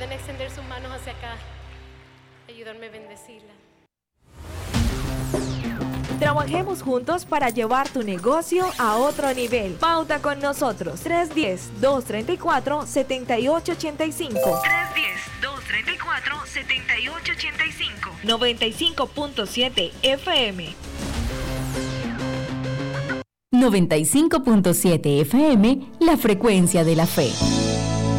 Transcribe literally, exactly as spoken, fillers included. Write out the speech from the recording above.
pueden extender sus manos hacia acá. Ayúdenme a bendecirla. Trabajemos juntos para llevar tu negocio a otro nivel. Pauta con nosotros. tres uno cero, dos tres cuatro, siete ocho ocho cinco. tres uno cero, dos tres cuatro, siete ocho ocho cinco. noventa y cinco punto siete F M. noventa y cinco punto siete F M, la frecuencia de la fe.